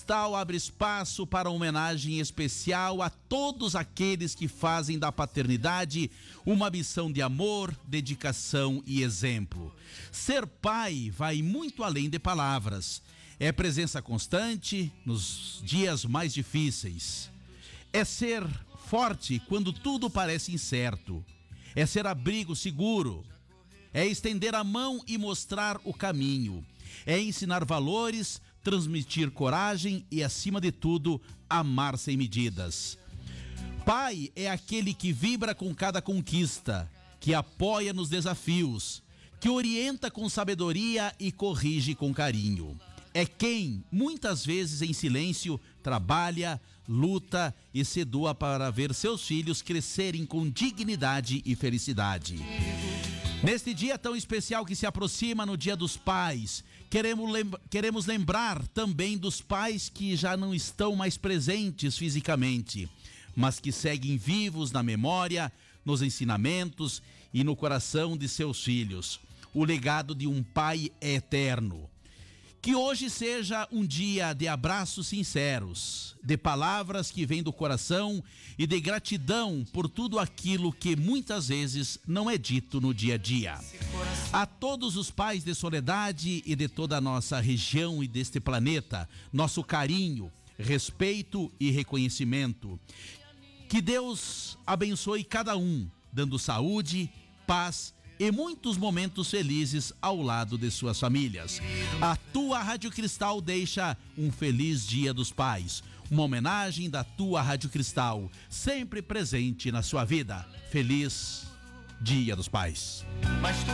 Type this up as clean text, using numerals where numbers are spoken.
Cristal abre espaço para uma homenagem especial a todos aqueles que fazem da paternidade uma missão de amor, dedicação e exemplo. Ser pai vai muito além de palavras. É presença constante nos dias mais difíceis. É ser forte quando tudo parece incerto. É ser abrigo seguro. É estender a mão e mostrar o caminho. É ensinar valores, transmitir coragem e, acima de tudo, amar sem medidas. Pai é aquele que vibra com cada conquista, que apoia nos desafios, que orienta com sabedoria e corrige com carinho. É quem, muitas vezes em silêncio, trabalha, luta e se doa para ver seus filhos crescerem com dignidade e felicidade. Neste dia tão especial que se aproxima, no Dia dos Pais, queremos lembrar também dos pais que já não estão mais presentes fisicamente, mas que seguem vivos na memória, nos ensinamentos e no coração de seus filhos. O legado de um pai é eterno. Que hoje seja um dia de abraços sinceros, de palavras que vêm do coração e de gratidão por tudo aquilo que muitas vezes não é dito no dia a dia. A todos os pais de Soledade e de toda a nossa região e deste planeta, nosso carinho, respeito e reconhecimento. Que Deus abençoe cada um, dando saúde, paz e muitos momentos felizes ao lado de suas famílias. A tua Rádio Cristal deixa um feliz Dia dos Pais. Uma homenagem da tua Rádio Cristal, sempre presente na sua vida. Feliz Dia dos Pais.